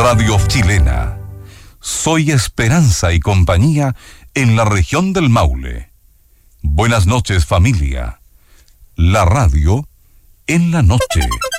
Radio chilena. Soy Esperanza y compañía en la región del Maule. Buenas noches, familia. La radio en la noche.